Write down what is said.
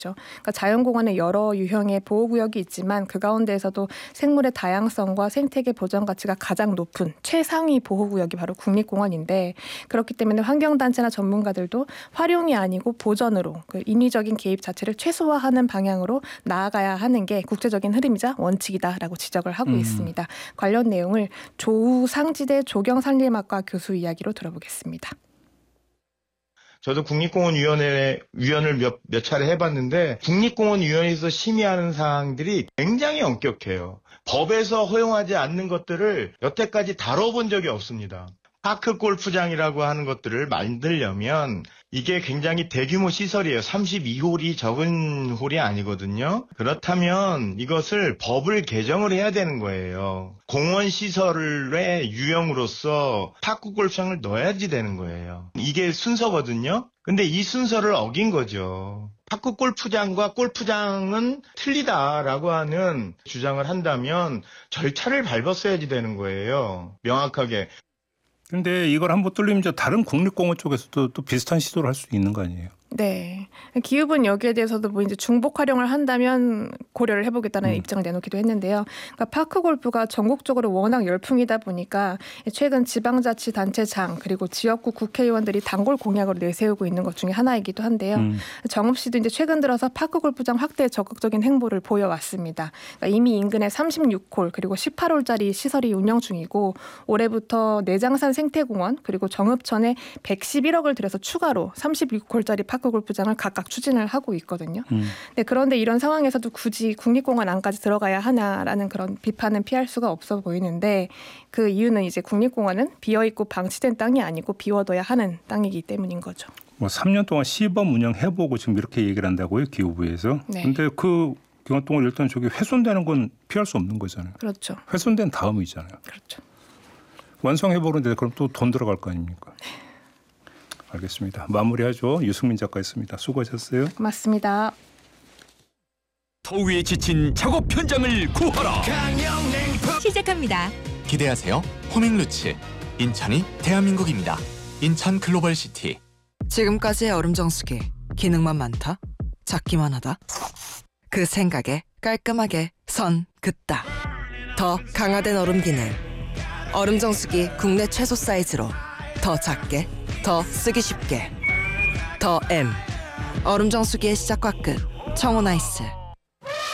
있죠. 그러니까 자연공원에 여러 유형의 보호구역이 있지만 그 가운데에서도 생물의 다양성과 생태계 보전 가치가 가장 높은 최상위 보호구역이 바로 국립공원인데 그렇기 때문에 환경단체나 전문가들도 활용이 아니고 보전으로 그 인위적인 개입 자체를 최소화하는 방향으로 나아가야 하는 게 국제적인 흐름이자 원칙이다라고 지적을 하고 있습니다. 관련 내용을 조우상지대 조경산림학과 교수 이야기로 들어보겠습니다. 저도 국립공원위원을 몇 차례 해봤는데 국립공원위원회에서 심의하는 사항들이 굉장히 엄격해요. 법에서 허용하지 않는 것들을 여태까지 다뤄본 적이 없습니다. 파크 골프장이라고 하는 것들을 만들려면 이게 굉장히 대규모 시설이에요. 32홀이 적은 홀이 아니거든요. 그렇다면 이것을 법을 개정을 해야 되는 거예요. 공원 시설의 유형으로서 파크 골프장을 넣어야지 되는 거예요. 이게 순서거든요. 근데 이 순서를 어긴 거죠. 파크 골프장과 골프장은 틀리다라고 하는 주장을 한다면 절차를 밟았어야지 되는 거예요. 명확하게. 근데 이걸 한번 뚫리면 다른 국립공원 쪽에서도 또 비슷한 시도를 할 수 있는 거 아니에요? 네. 기후분 여기에 대해서도 뭐 이제 중복 활용을 한다면 고려를 해보겠다는 입장을 내놓기도 했는데요. 그러니까 파크 골프가 전국적으로 워낙 열풍이다 보니까 최근 지방자치단체장 그리고 지역구 국회의원들이 단골 공약으로 내세우고 있는 것 중에 하나이기도 한데요. 정읍 시도 이제 최근 들어서 파크 골프장 확대에 적극적인 행보를 보여왔습니다. 그러니까 이미 인근에 36홀 그리고 18홀짜리 시설이 운영 중이고 올해부터 내장산 생태공원 그리고 정읍천에 111억을 들여서 추가로 36홀짜리 파크 골프장을 각각 추진을 하고 있거든요. 네, 그런데 이런 상황에서도 굳이 국립공원 안까지 들어가야 하나라는 그런 비판은 피할 수가 없어 보이는데 그 이유는 이제 국립공원은 비어있고 방치된 땅이 아니고 비워둬야 하는 땅이기 때문인 거죠. 뭐 3년 동안 시범 운영해보고 지금 이렇게 얘기를 한다고요, 기후부에서. 네. 근데 그 기간 동안 일단 저기 훼손되는 건 피할 수 없는 거잖아요. 그렇죠. 훼손된 다음이잖아요. 그렇죠. 완성해보는데 그럼 또 돈 들어갈 거 아닙니까? 네. 알겠습니다. 마무리하죠. 유승민 작가였습니다. 수고하셨어요. 고맙습니다. 더위에 지친 작업 현장을 구하라. 시작합니다. 기대하세요. 호밍루츠. 인천이 대한민국입니다. 인천 글로벌시티. 지금까지의 얼음 정수기 기능만 많다? 작기만 하다? 그 생각에 깔끔하게 선 긋다. 더 강화된 얼음 기능. 얼음 정수기 국내 최소 사이즈로 더 작게, 더 쓰기 쉽게. 더 M. 얼음 정수기의 시작과 끝. 청호나이스.